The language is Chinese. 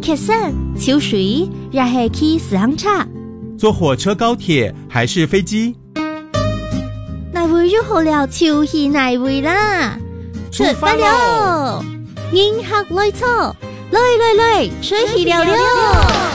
客栈、秋水，然后去上茶。 坐火车、高铁还是飞机？ 那位就好了，就去那位啦。 出发喽！ 银客来坐，来，出去聊聊。